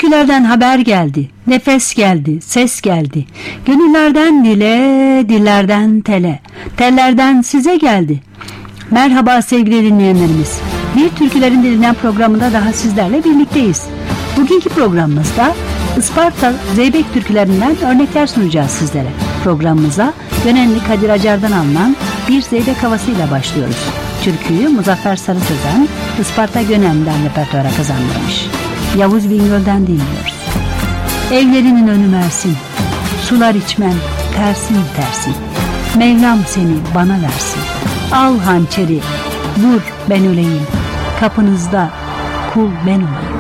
Türkülerden haber geldi, nefes geldi, ses geldi. Gönüllerden dile, dillerden tele, tellerden size geldi. Merhaba sevgili dinleyenlerimiz. Bir Türkülerin Dilinden programında daha sizlerle birlikteyiz. Bugünkü programımızda Isparta Zeybek türkülerinden örnekler sunacağız sizlere. Programımıza Gönenli Kadir Acar'dan alınan bir zeybek havasıyla başlıyoruz. Türküyü Muzaffer Sarı Sözen Isparta Gönen'den repertuara kazandırmış. Yavuz Bingöl'den dinliyoruz. Evlerinin önü Mersin, sular içmem tersin tersin. Mevlam seni bana versin. Al hançeri, vur ben öleyim. Kapınızda kul ben olayım.